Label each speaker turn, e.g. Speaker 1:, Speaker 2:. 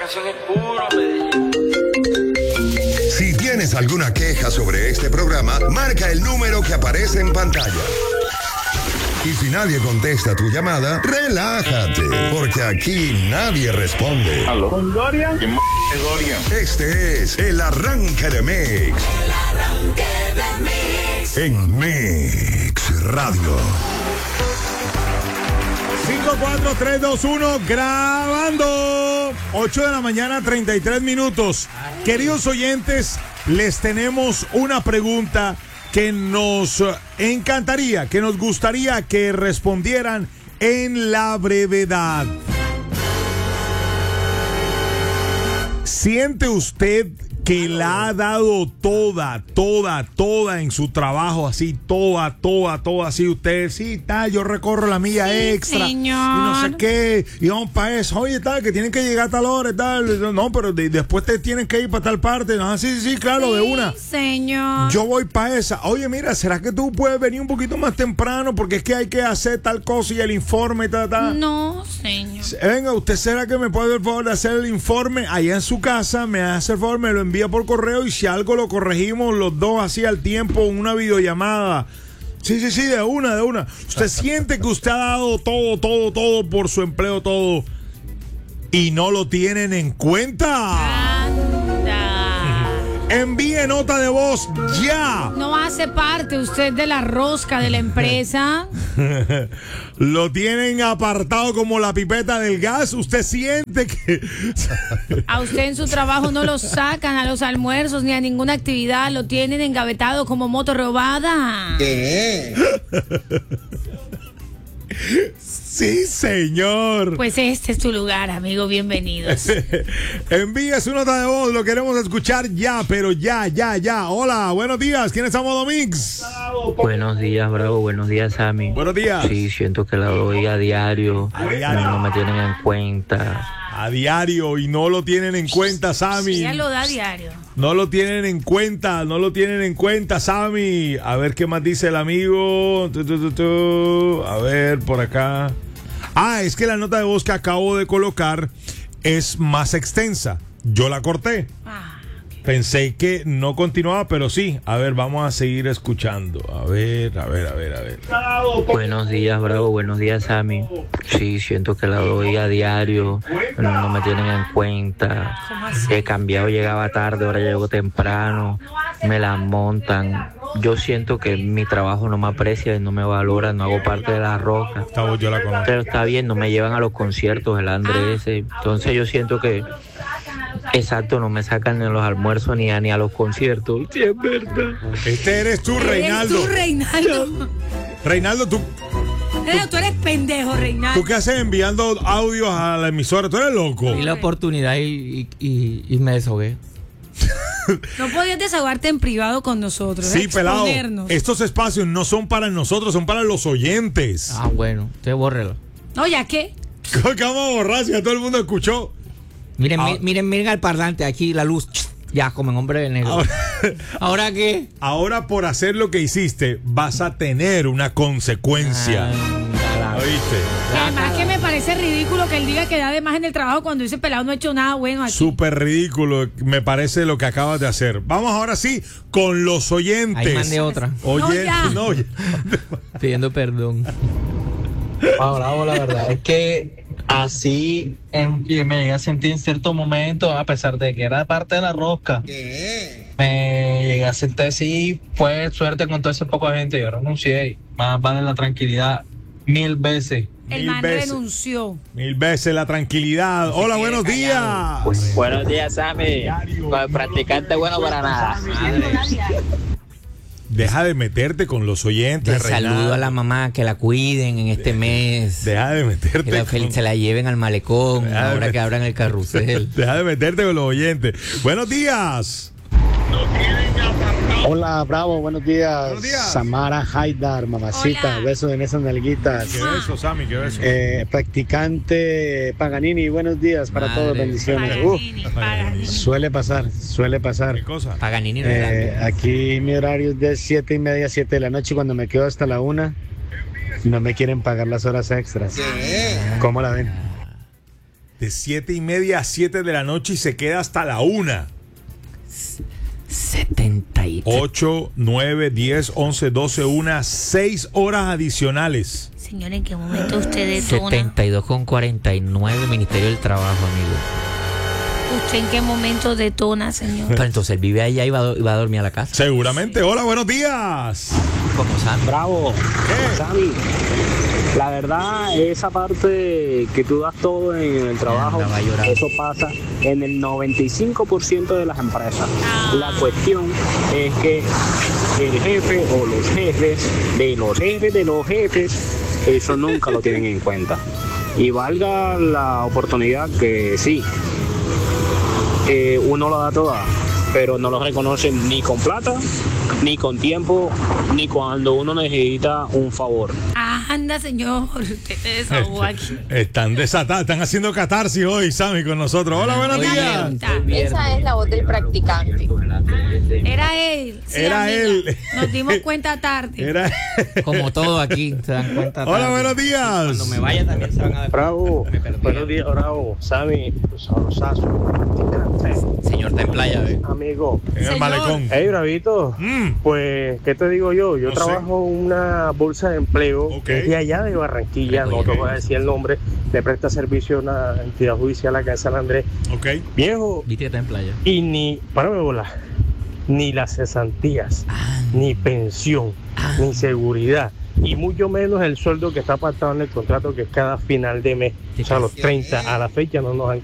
Speaker 1: canción es puro Medellín.
Speaker 2: Si tienes alguna queja sobre este programa, marca el número que aparece en pantalla. Y si nadie contesta tu llamada, relájate, porque aquí nadie responde.
Speaker 3: ¿Aló? ¿Con Gloria? ¿Quién es Gloria?
Speaker 2: Este es el arranque de Mix.
Speaker 4: El arranque de Mix.
Speaker 2: En Mix Radio.
Speaker 5: 5, 4, 3, 2, 1, grabando. 8 de la mañana, 33 minutos. Queridos oyentes, les tenemos una pregunta que nos encantaría, que nos gustaría que respondieran en la brevedad. ¿Siente usted que la ha dado toda en su trabajo, así, toda, así, usted, sí, tal, yo recorro la milla extra,
Speaker 6: señor.
Speaker 5: y no sé qué, y vamos para eso, oye, tal, que tienen que llegar a tal hora, tal, no, pero después te tienen que ir para tal parte, no, sí, claro, de una.
Speaker 6: Señor.
Speaker 5: Yo voy para esa. Oye, mira, ¿será que tú puedes venir un poquito más temprano? Porque es que hay que hacer tal cosa y el informe, tal.
Speaker 6: No, señor.
Speaker 5: Venga, ¿usted será que me puede dar el favor de hacer el informe allá en su casa? Me hace el favor, me lo envía por correo y si algo lo corregimos los dos así al tiempo en una videollamada. Sí, de una. Usted siente que usted ha dado todo por su empleo, todo, y no lo tienen en cuenta.
Speaker 6: Anda.
Speaker 5: Envíe nota de voz ya.
Speaker 6: No hace parte usted de la rosca de la empresa.
Speaker 5: Lo tienen apartado como la pipeta del gas. Usted siente que
Speaker 6: A usted en su trabajo no lo sacan a los almuerzos ni a ninguna actividad. Lo tienen engavetado como moto robada.
Speaker 5: Sí, señor.
Speaker 6: Pues este es tu lugar, amigo. Bienvenidos.
Speaker 5: Envíe su nota de voz, lo queremos escuchar ya, pero ya. Hola, buenos días, ¿quién es Modo Mix?
Speaker 7: Buenos días, Bravo, buenos días, Sammy.
Speaker 5: Buenos días.
Speaker 7: Sí, siento que la doy a diario. No me tienen en cuenta.
Speaker 5: A diario, y no lo tienen en cuenta, Sammy.
Speaker 6: Ya lo da a diario.
Speaker 5: No lo tienen en cuenta, Sammy. A ver qué más dice el amigo. A ver, por acá. Es que la nota de voz que acabo de colocar es más extensa. Yo la corté. Pensé que no continuaba, pero sí. A ver, vamos a seguir escuchando. A ver.
Speaker 7: Buenos días, Bravo, buenos días, Sammy. Sí, siento que la doy a diario. No me tienen en cuenta. He cambiado, llegaba tarde, ahora llego temprano. Me la montan. Yo siento que mi trabajo no me aprecia y no me valora, no hago parte de la roca.
Speaker 5: Esta voz yo la conozco.
Speaker 7: Pero está bien, no me llevan a los conciertos, el Andrés. Entonces yo siento que... Exacto, no me sacan ni a los almuerzos ni a los conciertos. Sí, es verdad.
Speaker 5: Este eres tú, Reinaldo.
Speaker 6: Eres tú, Reinaldo.
Speaker 5: Reinaldo, tú
Speaker 6: Tú eres pendejo, Reinaldo.
Speaker 5: ¿Tú qué haces enviando audios a la emisora? ¿Tú eres loco?
Speaker 8: Vi la oportunidad y me deshogué.
Speaker 6: No podías desahogarte en privado con nosotros.
Speaker 5: Sí, pelado.
Speaker 6: Exponernos.
Speaker 5: Estos espacios no son para nosotros, son para los oyentes.
Speaker 8: Bueno, usted bórrelo.
Speaker 6: No, ¿ya qué?
Speaker 5: ¿Cómo que vamos a borrar si ya todo el mundo escuchó?
Speaker 8: Miren al parlante, aquí la luz. Ya, como en Hombre de Negro. ¿Ahora qué?
Speaker 5: Ahora, por hacer lo que hiciste, vas a tener una consecuencia. ¿Oíste?
Speaker 6: Además que me parece ridículo que él diga que da de más en el trabajo cuando ese pelado no ha hecho nada bueno aquí.
Speaker 5: Súper ridículo, me parece lo que acabas de hacer. Vamos ahora sí con los oyentes.
Speaker 8: Ahí mandé otra.
Speaker 5: Oye, no.
Speaker 8: Pidiendo perdón.
Speaker 9: Bravo, la verdad es que así me llegué a sentir en ciertos momentos, a pesar de que era parte de la rosca. Me llegué a sentir así, fue suerte con todo ese poco de gente. Yo renuncié, más vale la tranquilidad 1000 veces.
Speaker 6: El man renunció.
Speaker 5: 1000 veces la tranquilidad. Hola, buenos días.
Speaker 10: Buenos días, Sammy. Con el practicante bueno para nada.
Speaker 5: Deja de meterte con los oyentes.
Speaker 8: Saludo a la mamá, que la cuiden en este mes.
Speaker 5: Deja de meterte.
Speaker 8: Que se la lleven al malecón ahora que abran el carrusel.
Speaker 5: Deja de meterte con los oyentes. Buenos días.
Speaker 11: Hola, Bravo, buenos días. Samara Haidar, mamacita, besos en esas nalguitas.
Speaker 5: Qué beso, Sammy, qué beso.
Speaker 11: Practicante Paganini, buenos días para todos, bendiciones.
Speaker 6: Paganini.
Speaker 11: Suele pasar.
Speaker 5: ¿Qué cosa?
Speaker 8: Paganini.
Speaker 11: Aquí mi horario es de 7:30 a 7 de la noche. Cuando me quedo hasta la 1, no me quieren pagar las horas extras. ¿Cómo la ven?
Speaker 5: de 7:30 a 7 de la noche y se queda hasta la 1.
Speaker 8: 78.
Speaker 5: 8, 9, 10, 11, 12, 1, 6 horas adicionales.
Speaker 6: Señor, ¿en qué momento usted detona?
Speaker 8: 72,49 Ministerio del Trabajo, amigo.
Speaker 6: ¿Usted en qué momento detona, señor?
Speaker 8: Pero entonces él vive allá y va a dormir a la casa.
Speaker 5: Seguramente. Hola, buenos días.
Speaker 8: Como Sam.
Speaker 12: Bravo.
Speaker 5: ¿Qué?
Speaker 12: Sammy, la verdad, esa parte que tú das todo en el trabajo, eso pasa en el 95% de las empresas. La cuestión es que el jefe o los jefes de los jefes de los jefes, eso nunca lo tienen en cuenta. Y valga la oportunidad que sí, uno lo da toda, pero no lo reconocen ni con plata, ni con tiempo, ni cuando uno necesita un favor.
Speaker 6: Anda, señor, usted se desahogó aquí.
Speaker 5: Están desatados, están haciendo catarsis hoy, Sammy, con nosotros. Hola, buenos días.
Speaker 13: Esa es la voz del practicante.
Speaker 6: Era él. Sí,
Speaker 5: Era
Speaker 6: amiga.
Speaker 5: él.
Speaker 6: Nos dimos cuenta tarde.
Speaker 5: Era...
Speaker 8: Como todo aquí, se dan cuenta.
Speaker 5: Hola, buenos días.
Speaker 8: Cuando me vaya también se van a dar.
Speaker 11: Bravo, buenos días, Bravo. Sammy, sabrosazo.
Speaker 8: Señor, está en playa, ¿eh?
Speaker 11: Amigo.
Speaker 5: En el malecón.
Speaker 11: Hey, Bravito, pues, ¿qué te digo yo? Yo trabajo en una bolsa de empleo que es de allá de Barranquilla, no te voy a decir el nombre, le presta servicio a una entidad judicial acá en San Andrés. Viejo,
Speaker 8: Viste que está en playa.
Speaker 11: y ni, párame bola, ni las cesantías, ni pensión, ni seguridad, y mucho menos el sueldo que está pactado en el contrato, que es cada final de mes. O sea, los 30 a la fecha no nos han